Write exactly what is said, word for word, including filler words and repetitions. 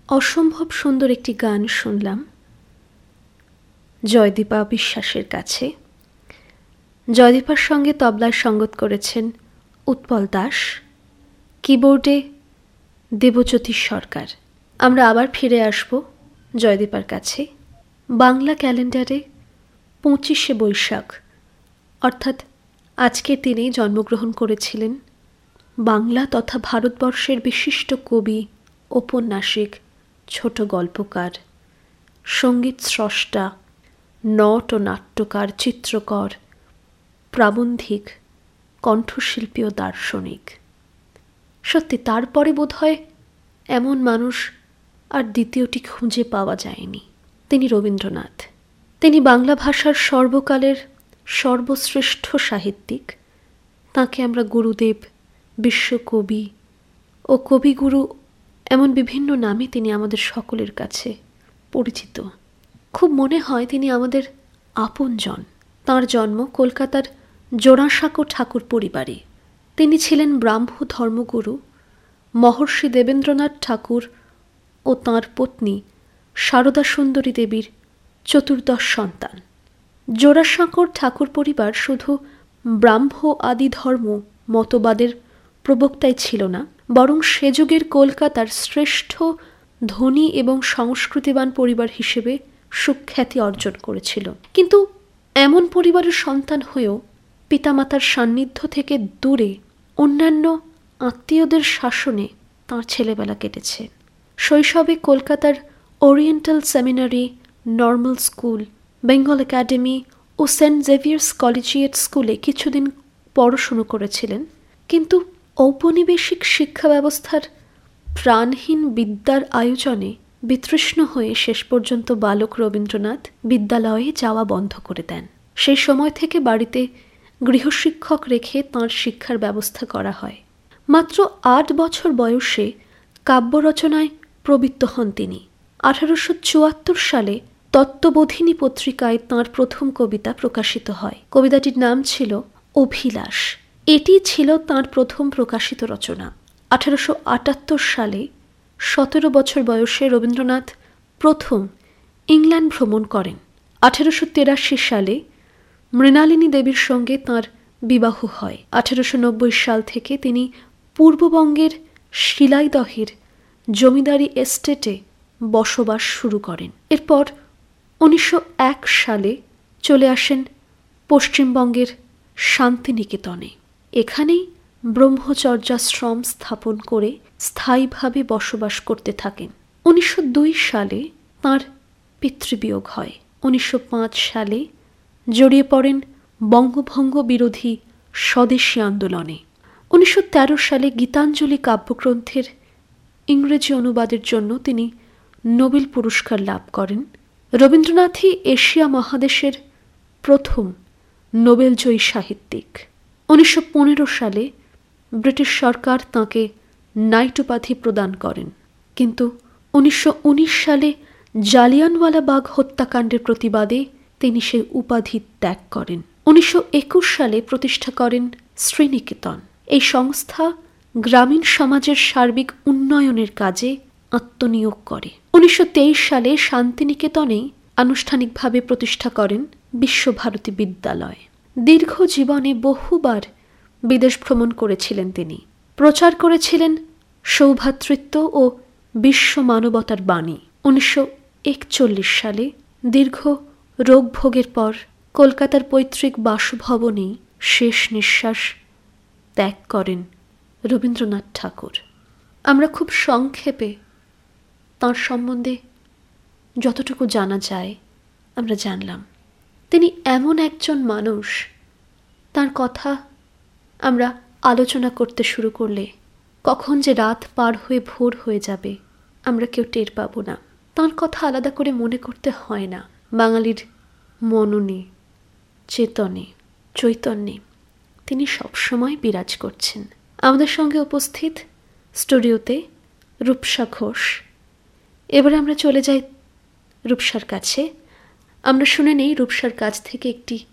অসম্ভব সুন্দর একটি গান শুনলাম জয়দীপা বিশ্বাসের কাছে। জয়দীপার সঙ্গে তবলায় সঙ্গত করেছেন উৎপল দাস, কিবোর্ডে দেবজ্যোতি সরকার। আমরা আবার ফিরে আসব জয়দীপার কাছে। বাংলা ক্যালেন্ডারে পঁচিশে বৈশাখ অর্থাৎ আজকের দিনেই জন্মগ্রহণ করেছিলেন বাংলা তথা ভারতবর্ষের বিশিষ্ট কবি, ঔপন্যাসিক, ছোট গল্পকার, সঙ্গীত স্রষ্টা, নট ও নাট্যকার, চিত্রকর, প্রাবন্ধিক, কণ্ঠশিল্পী ও দার্শনিক। সত্যি তারপরে বোধহয় এমন মানুষ আর দ্বিতীয়টি খুঁজে পাওয়া যায়নি। তিনি রবীন্দ্রনাথ। তিনি বাংলা ভাষার সর্বকালের সর্বশ্রেষ্ঠ সাহিত্যিক। তাঁকে আমরা গুরুদেব, বিশ্বকবি ও কবিগুরু এমন বিভিন্ন নামে তিনি আমাদের সকলের কাছে পরিচিত। খুব মনে হয় তিনি আমাদের আপনজন। তাঁর জন্ম কলকাতার জোড়াসাঁকো ঠাকুর পরিবারে। তিনি ছিলেন ব্রাহ্ম ধর্মগুরু মহর্ষি দেবেন্দ্রনাথ ঠাকুর ও তাঁর পত্নী সারদা সুন্দরী দেবীর চতুর্দশ সন্তান। জোড়াসাঁকোর ঠাকুর পরিবার শুধু ব্রাহ্ম আদি ধর্ম মতবাদের প্রবক্তাই ছিল না, বরং সে যুগের কলকাতার শ্রেষ্ঠ ধনী এবং সংস্কৃতিবান পরিবার হিসেবে সুখ্যাতি অর্জন করেছিল। কিন্তু এমন পরিবারের সন্তান হয়েও পিতামাতার সান্নিধ্য থেকে দূরে অন্যান্য আত্মীয়দের শাসনে তাঁর ছেলেবেলা কেটেছে। শৈশবে কলকাতার oriental seminary, normal school, Bengal academy ও সেন্ট জেভিয়ার্স কলেজিয়েট স্কুলে কিছুদিন পড়াশুনো করেছিলেন। কিন্তু ঔপনিবেশিক শিক্ষা ব্যবস্থার প্রাণহীন বিদ্যার আয়োজনে বিতৃষ্ণ হয়ে শেষ পর্যন্ত বালক রবীন্দ্রনাথ বিদ্যালয়ে যাওয়া বন্ধ করে দেন। সেই সময় থেকে বাড়িতে গৃহশিক্ষক রেখে তাঁর শিক্ষার ব্যবস্থা করা হয়। মাত্র আট বছর বয়সে কাব্য রচনায় প্রবৃত্ত হন তিনি। আঠারোশো চুয়াত্তর সালে তত্ত্ববোধিনী পত্রিকায় তাঁর প্রথম কবিতা প্রকাশিত হয়। কবিতাটির নাম ছিল অভিলাষ। এটি ছিল তাঁর প্রথম প্রকাশিত রচনা। আঠারোশো আটাত্তর সালে সতেরো বছর বয়সে রবীন্দ্রনাথ প্রথম ইংল্যান্ড ভ্রমণ করেন। আঠারোশো তেরাশি সালে মৃণালিনী দেবীর সঙ্গে তাঁর বিবাহ হয়। আঠারোশো নব্বই সাল থেকে তিনি পূর্ববঙ্গের শিলাইদহের জমিদারি এস্টেটে বসবাস শুরু করেন। এরপর উনিশশো এক সালে চলে আসেন পশ্চিমবঙ্গের শান্তিনিকেতনে। এখানেই ব্রহ্মচর্যাশ্রম স্থাপন করে স্থায়ীভাবে বসবাস করতে থাকেন। উনিশশো দুই সালে তাঁর পিতৃবিয়োগ হয়। উনিশশো পাঁচ সালে জড়িয়ে পড়েন বঙ্গভঙ্গ বিরোধী স্বদেশী আন্দোলনে। উনিশশো তেরো সালে গীতাঞ্জলি কাব্যগ্রন্থের ইংরেজি অনুবাদের জন্য তিনি নোবেল পুরস্কার লাভ করেন। রবীন্দ্রনাথই এশিয়া মহাদেশের প্রথম নোবেলজয়ী সাহিত্যিক। উনিশশো পনেরো সালে ব্রিটিশ সরকার তাঁকে নাইট উপাধি প্রদান করেন। কিন্তু উনিশশো উনিশ সালে জালিয়ানওয়ালাবাগ হত্যাকাণ্ডের প্রতিবাদে তিনি সেই উপাধি ত্যাগ করেন। উনিশশো একুশ সালে প্রতিষ্ঠা করেন শ্রীনিকেতন। এই সংস্থা গ্রামীণ সমাজের সার্বিক উন্নয়নের কাজে আত্মনিয়োগ করে। উনিশশো তেইশ সালে শান্তিনিকেতনেই আনুষ্ঠানিকভাবে প্রতিষ্ঠা করেন বিশ্বভারতী বিদ্যালয়। দীর্ঘ জীবনে বহুবার বিদেশ ভ্রমণ করেছিলেন তিনি। প্রচার করেছিলেন সৌভ্রাতৃত্ব ও বিশ্ব মানবতার বাণী। উনিশশো একচল্লিশ সালে দীর্ঘ রোগভোগের পর কলকাতার পৈতৃক বাসভবনেই শেষ নিঃশ্বাস ত্যাগ করেন রবীন্দ্রনাথ ঠাকুর। আমরা খুব সংক্ষেপে তাঁর সম্বন্ধে যতটুকু জানা যায় আমরা জানলাম। তিনি এমন একজন মানুষ, তার কথা আমরা আলোচনা করতে শুরু করলে কখন যে রাত পার হয়ে ভোর হয়ে যাবে আমরা কেউ টের পাবো না। তাঁর কথা আলাদা করে মনে করতে হয় না। বাঙালির মননে, চেতনে, চৈতন্যে তিনি সবসময় বিরাজ করছেন। আমাদের সঙ্গে উপস্থিত স্টুডিওতে রূপসা ঘোষ। এবারে আমরা চলে যাই রূপসার কাছে। আমরা শুনে নেই রূপসার কাছ থেকে একটি